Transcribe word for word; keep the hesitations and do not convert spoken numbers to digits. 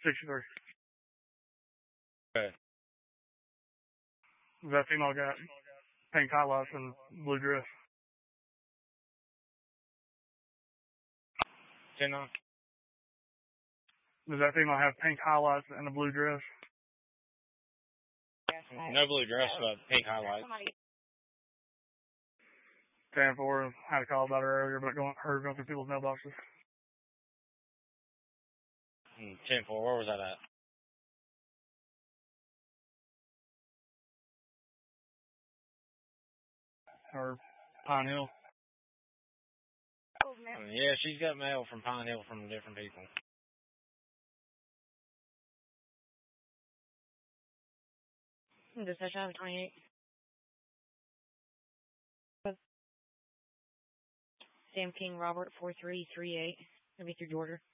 sixty-three. Okay. That female got pink highlights and blue dress. ten on. Does that female have pink highlights and a blue dress? No blue dress, but pink highlights. ten four, had a call about her earlier, but going, her going through people's mailboxes. ten four, where was that at? Or Pine Hill. Yeah, she's got mail from Pine Hill from different people. Does that have twenty-eight? Sam King Robert four three three eight. Let me through Georgia.